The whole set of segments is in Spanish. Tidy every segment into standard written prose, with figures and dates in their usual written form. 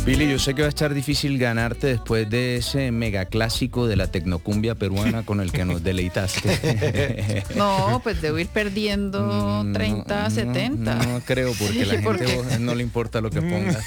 Pili, yo sé que va a estar difícil ganarte después de ese mega clásico de la tecnocumbia peruana con el que nos deleitaste. No, pues debo ir perdiendo 30-70. No creo, porque la gente no le importa lo que pongas.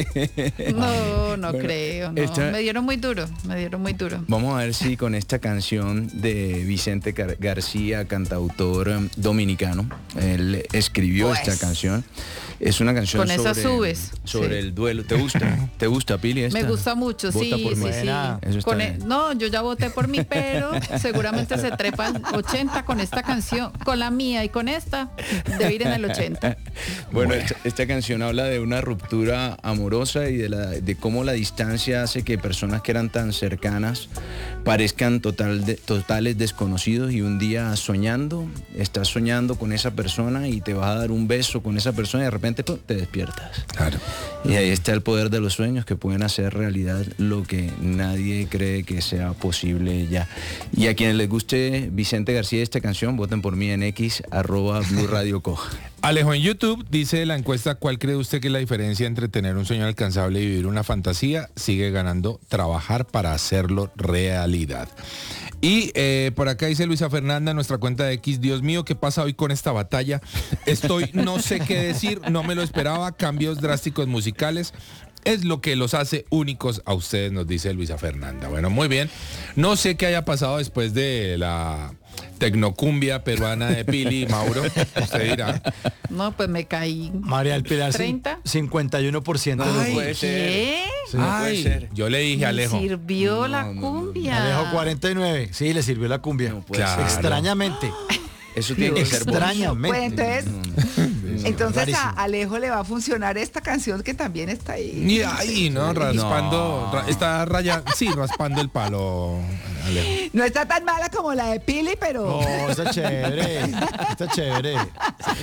No Bueno, creo, no. Me dieron muy duro. Vamos a ver si con esta canción de Vicente García, cantautor dominicano, él escribió esta canción. Es una canción con esa subes. Sobre el duelo. ¿Te gusta? ¿Te gusta, Pili, esta? Me gusta mucho, Vota sí, por mí. sí. Eso está bien. No, yo ya voté por mí, pero seguramente se trepan 80 con esta canción, con la mía y con esta, debe ir en el 80. Bueno, esta canción habla de una ruptura amorosa y de cómo la distancia hace que personas que eran tan cercanas parezcan totales desconocidos, y un día estás soñando con esa persona y te vas a dar un beso con esa persona y de repente te despiertas. Claro. Y ahí está el poder de los sueños, que pueden hacer realidad lo que nadie cree que sea posible ya. Y a quienes les guste Vicente García esta canción, voten por mí en X, @BluRadioCo. Alejo, en YouTube dice la encuesta: ¿cuál cree usted que es la diferencia entre tener un sueño alcanzable y vivir una fantasía? Sigue ganando trabajar para hacerlo realidad. Y por acá dice Luisa Fernanda, nuestra cuenta de X: Dios mío, ¿qué pasa hoy con esta batalla? No sé qué decir, no me lo esperaba, cambios drásticos musicales. Es lo que los hace únicos a ustedes, nos dice Luisa Fernanda. Bueno, muy bien. No sé qué haya pasado después de la tecnocumbia peruana de Pili y Mauro. Usted dirá. No, pues me caí. María del Pilar, 30. 51% de los votos. ¿Qué? Sí. Puede Yo le dije a Alejo. Me sirvió la cumbia. Alejo 49. Sí, le sirvió la cumbia. No puede Claro. Extrañamente. Eso tiene que ser Extrañamente. Pues entonces Rarísimo. a Alejo le va a funcionar esta canción que también está ahí. Y ahí, ¿no? Raspando. Está raspando el palo, Alejo. No está tan mala como la de Pili, pero... No, está chévere. Está chévere.